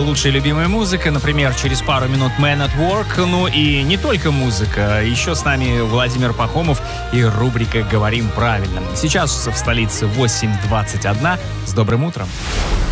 лучшая любимая музыка. Например, через пару минут Man at Work. Ну и не только музыка. Еще с нами Владимир Пахомов и рубрика «Говорим правильно». Сейчас в столице 8:21. С добрым утром.